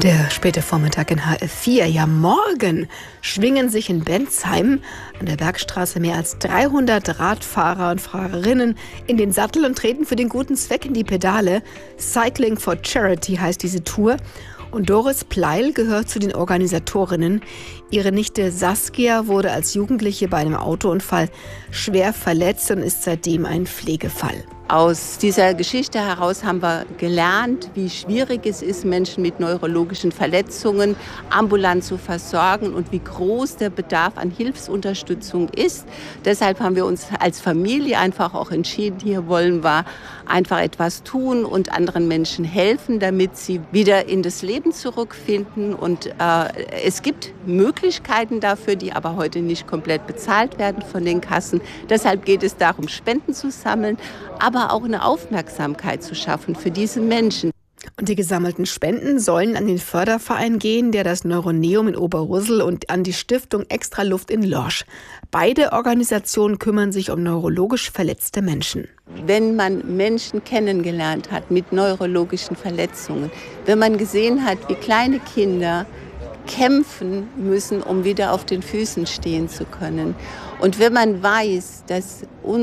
Der späte Vormittag in HF4. Ja, morgen schwingen sich in Bensheim an der Bergstraße mehr als 300 Radfahrer und Fahrerinnen in den Sattel und treten für den guten Zweck in die Pedale. Cycling for Charity heißt diese Tour. Und Doris Pleil gehört zu den Organisatorinnen. Ihre Nichte Saskia wurde als Jugendliche bei einem Autounfall schwer verletzt und ist seitdem ein Pflegefall. Aus dieser Geschichte heraus haben wir gelernt, wie schwierig es ist, Menschen mit neurologischen Verletzungen ambulant zu versorgen und wie groß der Bedarf an Hilfsunterstützung ist. Deshalb haben wir uns als Familie einfach auch entschieden, hier wollen wir einfach etwas tun und anderen Menschen helfen, damit sie wieder in das Leben zurückfinden. Und es gibt Möglichkeiten dafür, die aber heute nicht komplett bezahlt werden von den Kassen. Deshalb geht es darum, Spenden zu sammeln, aber auch eine Aufmerksamkeit zu schaffen für diese Menschen. Und die gesammelten Spenden sollen an den Förderverein gehen, der das Neuroneum in Oberrüssel und an die Stiftung Extra Luft in Lorsch. Beide Organisationen kümmern sich um neurologisch verletzte Menschen. Wenn man Menschen kennengelernt hat mit neurologischen Verletzungen, wenn man gesehen hat, wie kleine Kinder kämpfen müssen, um wieder auf den Füßen stehen zu können. Und wenn man weiß, dass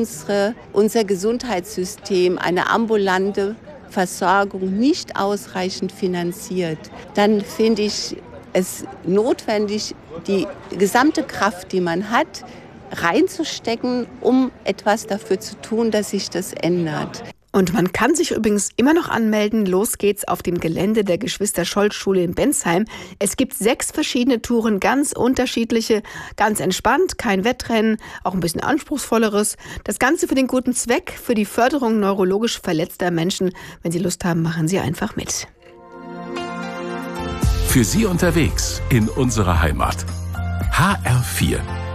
unser Gesundheitssystem eine ambulante Versorgung nicht ausreichend finanziert, dann finde ich es notwendig, die gesamte Kraft, die man hat, reinzustecken, um etwas dafür zu tun, dass sich das ändert. Und man kann sich übrigens immer noch anmelden. Los geht's auf dem Gelände der Geschwister-Scholl-Schule in Bensheim. Es gibt 6 verschiedene Touren, ganz unterschiedliche, ganz entspannt, kein Wettrennen, auch ein bisschen anspruchsvolleres. Das Ganze für den guten Zweck, für die Förderung neurologisch verletzter Menschen. Wenn Sie Lust haben, machen Sie einfach mit. Für Sie unterwegs in unserer Heimat. HR4